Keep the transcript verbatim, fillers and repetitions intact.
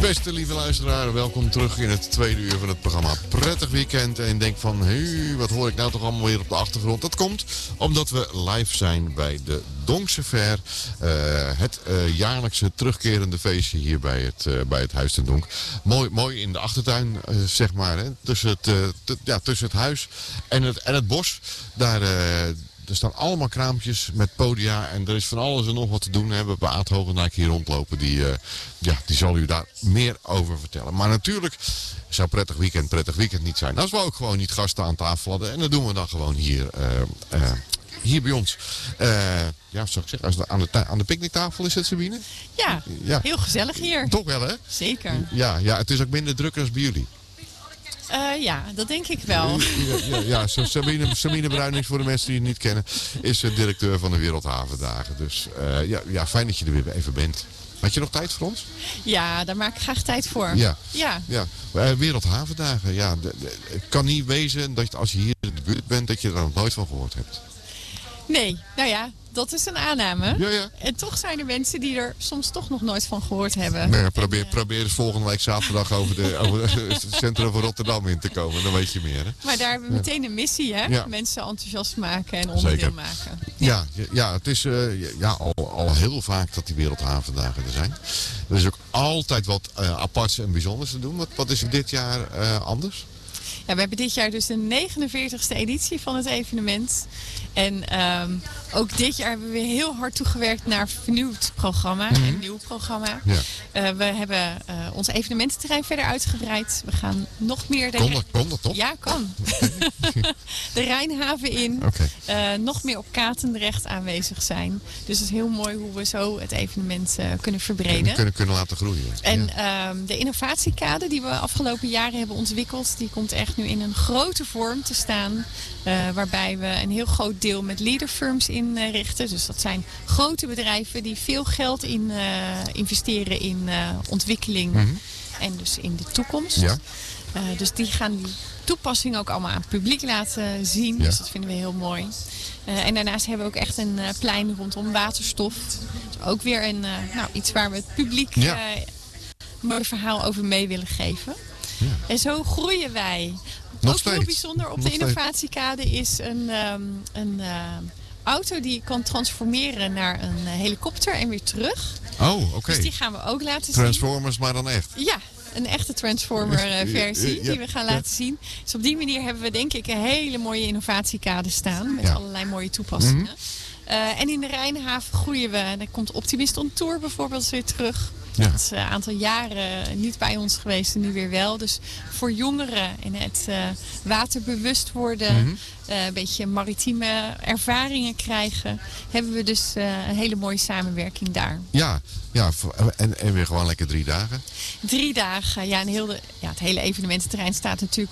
Beste lieve luisteraar, welkom terug in het tweede uur van het programma Prettig Weekend. En denk van, hé, wat hoor ik nou toch allemaal weer op de achtergrond? Dat komt omdat we live zijn bij de Donkse Fair. Uh, het uh, jaarlijkse terugkerende feestje hier bij het, uh, bij het Huis ten Donk. Mooi, mooi in de achtertuin, uh, zeg maar. Hè? Tussen, het, uh, t- ja, tussen het huis en het, en het bos. Daar... Uh, Er staan allemaal kraampjes met podia en er is van alles en nog wat te doen. We hebben Aad Hogendijk hier rondlopen, die, uh, ja, die zal u daar meer over vertellen. Maar natuurlijk zou Prettig Weekend Prettig Weekend niet zijn als we ook gewoon niet gasten aan tafel hadden. En dat doen we dan gewoon hier, uh, uh, hier bij ons. Uh, ja, zou ik zeggen, als de, aan, de, aan de picknicktafel is het, Sabine? Ja, ja, heel gezellig hier. Toch wel, hè? Zeker. Ja, ja, het is ook minder druk als bij jullie. Uh, ja, dat denk ik wel. Ja, ja, ja. Sabine, Sabine Bruinings, voor de mensen die het niet kennen, is uh, directeur van de Wereldhavendagen. Dus uh, ja, ja, fijn dat je er weer even bent. Had je nog tijd voor ons? Ja, daar maak ik graag tijd voor. Ja, ja. ja. Uh, Wereldhavendagen, ja. De, de, het kan niet wezen dat als je hier in de buurt bent, dat je er nog nooit van gehoord hebt. Nee, nou ja, dat is een aanname. Ja, ja. En toch zijn er mensen die er soms toch nog nooit van gehoord hebben. Nou ja, probeer, en, uh... probeer eens volgende week zaterdag over, de, over het centrum van Rotterdam in te komen. Dan weet je meer. Hè? Maar daar hebben we meteen een missie, hè? Ja. Mensen enthousiast maken en onderdeel Zeker. maken. Ja, ja, ja het is uh, ja, al, al heel vaak dat die Wereldhavendagen er zijn. Er is ook altijd wat uh, aparts en bijzonders te doen. Wat, wat is dit jaar uh, anders? Ja, we hebben dit jaar dus de negenenveertigste editie van het evenement. En um, ook dit jaar hebben we weer heel hard toegewerkt naar vernieuwd programma. Mm-hmm. Een nieuw programma. Ja. Uh, we hebben uh, ons evenemententerrein verder uitgebreid. We gaan nog meer... De kon, dat, kon dat toch? Ja, kan. Okay. De Rijnhaven in. Okay. Uh, nog meer op Katendrecht aanwezig zijn. Dus het is heel mooi hoe we zo het evenement uh, kunnen verbreden. En kunnen, kunnen laten groeien. En ja. um, de innovatiekade die we afgelopen jaren hebben ontwikkeld, die komt echt nu in een grote vorm te staan. Uh, waarbij we een heel groot deel met leader firms inrichten. Dus dat zijn grote bedrijven die veel geld in, uh, investeren in uh, ontwikkeling mm-hmm. en dus in de toekomst. Ja. Uh, dus die gaan die toepassing ook allemaal aan het publiek laten zien. Ja. Dus dat vinden we heel mooi. Uh, en daarnaast hebben we ook echt een uh, plein rondom waterstof. Dus ook weer een, uh, nou, iets waar we het publiek ja. uh, een mooi verhaal over mee willen geven. Ja. En zo groeien wij. Nog ook steeds. heel bijzonder op Nog de innovatiekade is een, um, een uh, auto die kan transformeren naar een uh, helikopter en weer terug. Oh, oké. Okay. Dus die gaan we ook laten Transformers, zien. Transformers, maar dan echt? Ja, een echte Transformer uh, versie ja, ja, die we gaan ja. laten zien. Dus op die manier hebben we denk ik een hele mooie innovatiekade staan. Met ja. allerlei mooie toepassingen. Mm-hmm. Uh, en in de Rijnhaven groeien we. Dan komt Optimist on Tour bijvoorbeeld weer terug. Ja. Dat is een aantal jaren niet bij ons geweest en nu weer wel. Dus voor jongeren en het uh, waterbewust worden, mm-hmm. uh, een beetje maritieme ervaringen krijgen, hebben we dus uh, een hele mooie samenwerking daar. Ja, ja en, en weer gewoon lekker drie dagen? Drie dagen, ja, en heel de, ja, het hele evenemententerrein staat natuurlijk